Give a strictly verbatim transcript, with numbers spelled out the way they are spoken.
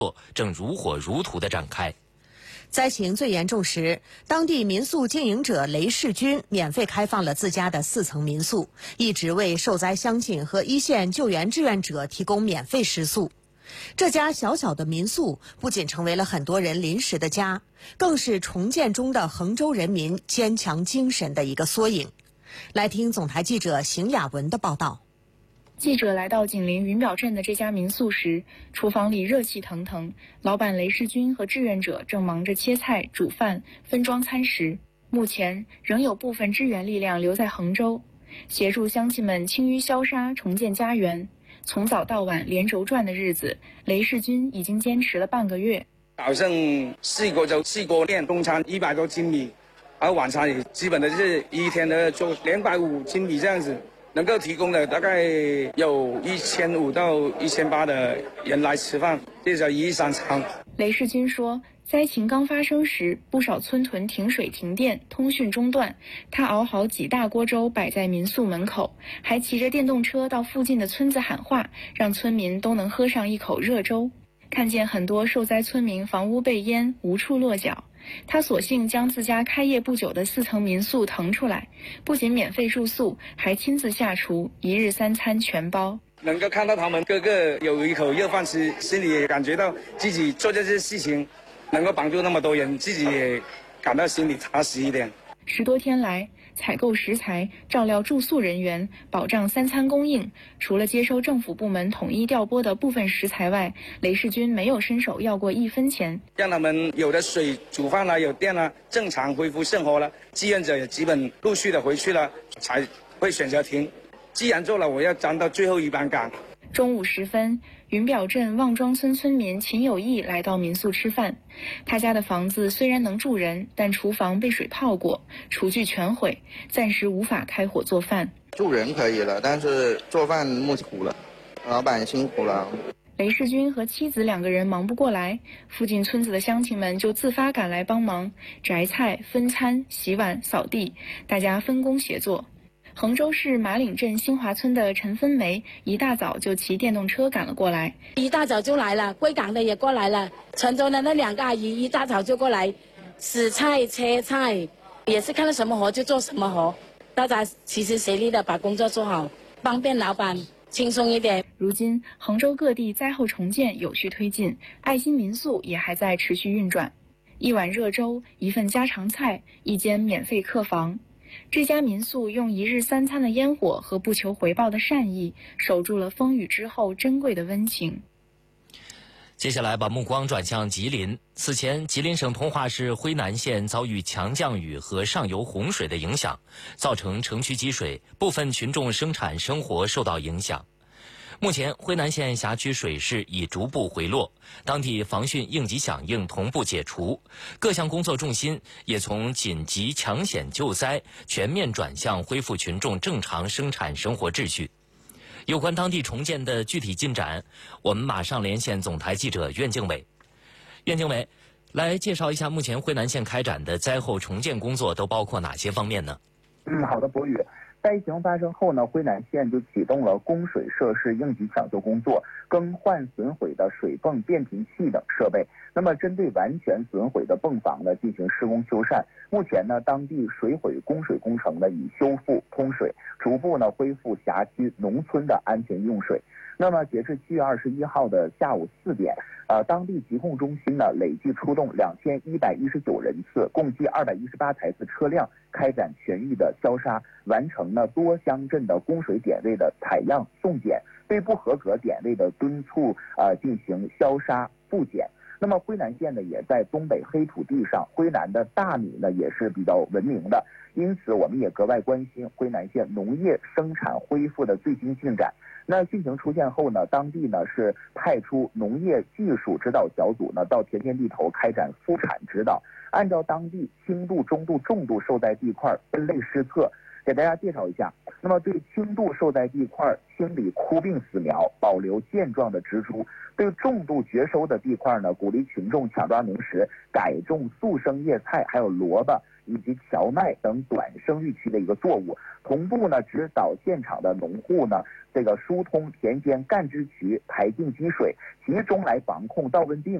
正如火如荼地展开。 灾情最严重时，当地民宿经营者雷世军免费开放了自家的四层民宿，一直为受灾乡亲和一线救援志愿者提供免费食宿。这家小小的民宿不仅成为了很多人临时的家，更是重建中的衡州人民坚强精神的一个缩影。来听总台记者邢雅文的报道。 记者来到紧邻云表镇的这家民宿时，厨房里热气腾腾，老板雷世军和志愿者正忙着切菜、煮饭、分装餐食。目前仍有部分支援力量留在衡州，协助乡亲们清淤消杀、重建家园。从早到晚连轴转的日子，雷世军已经坚持了半个月。 早上四个就四个店，中餐一百多斤米，然后晚餐也基本的是一天的做两百五斤米这样子。能够提供的大概有一千五到一千八的人来吃饭，这叫一日三餐。 雷世军说，灾情刚发生时，不少村屯停水停电，通讯中断。他熬好几大锅粥摆在民宿门口，还骑着电动车到附近的村子喊话，让村民都能喝上一口热粥。看见很多受灾村民房屋被淹，无处落脚，他索性将自家开业不久的四层民宿腾出来，不仅免费住宿，还亲自下厨，一日三餐全包。 能够看到他们个个有一口热饭吃，心里也感觉到自己做这些事情能够帮助那么多人，自己也感到心里踏实一点。 十多天来，采购食材、照料住宿人员、保障三餐供应，除了接收政府部门统一调拨的部分食材外，雷世军没有伸手要过一分钱。 让他们有的水煮饭了，有电了，正常恢复生活了，志愿者也基本陆续的回去了，才会选择停。既然做了，我要站到最后一班岗。 中午时分，云表镇望庄村村民秦有义来到民宿吃饭。他家的房子虽然能住人，但厨房被水泡过，厨具全毁，暂时无法开火做饭。 住人可以了，但是做饭目前苦了，老板辛苦了。 雷世军和妻子两个人忙不过来，附近村子的乡亲们就自发赶来帮忙，摘菜、分餐、洗碗、扫地，大家分工协作。衡州市马岭镇新华村的陈芬梅一大早就骑电动车赶了过来， 一大早就来了，贵港的也过来了，泉州的那两个阿姨一大早就过来洗菜切菜，也是看到什么活就做什么活，大家齐心协力的把工作做好，方便老板轻松一点。 如今衡州各地灾后重建有序推进，爱心民宿也还在持续运转，一碗热粥，一份家常菜，一间免费客房。这家民宿用一日三餐的烟火和不求回报的善意，守住了风雨之后珍贵的温情。 接下来把目光转向吉林。此前，吉林省通化市辉南县遭遇强降雨和上游洪水的影响，造成城区积水，部分群众生产生活受到影响。目前，辉南县辖区水势已逐步回落，当地防汛应急响应同步解除，各项工作重心也从紧急抢险救灾全面转向恢复群众正常生产生活秩序。有关当地重建的具体进展，我们马上连线总台记者苑敬伟。苑敬伟，来介绍一下目前辉南县开展的灾后重建工作都包括哪些方面呢？ 嗯，好的，博宇。灾情发生后呢，辉南县就启动了供水设施应急抢救工作，更换损毁的水泵、变频器等设备。那么，针对完全损毁的泵房呢，进行施工修缮。目前呢，当地水毁供水工程呢已修复通水，逐步呢恢复辖区农村的安全用水。那么，截至七月二十一号的下午四点，呃，当地疾控中心呢累计出动两千一百一十九人次，共计二百一十八台次车辆，开展全域的消杀，完成了多乡镇的供水点位的采样送检，对不合格点位的敦促呃进行消杀复检。那么辉南县呢，也在东北黑土地上，辉南的大米呢也是比较闻名的，因此我们也格外关心辉南县农业生产恢复的最新进展。那汛情出现后呢，当地呢是派出农业技术指导小组呢到田间地头开展复产指导，按照当地轻度、中度、重度受灾地块分类施策。给大家介绍一下，那么对轻度受灾地块清理枯病死苗，保留健壮的植株；对重度绝收的地块呢，鼓励群众抢抓农时，改种速生叶菜，还有萝卜， 以及荞麦等短生育期的一个作物，同步呢指导现场的农户呢这个疏通田间干支渠排进积水，集中来防控稻温病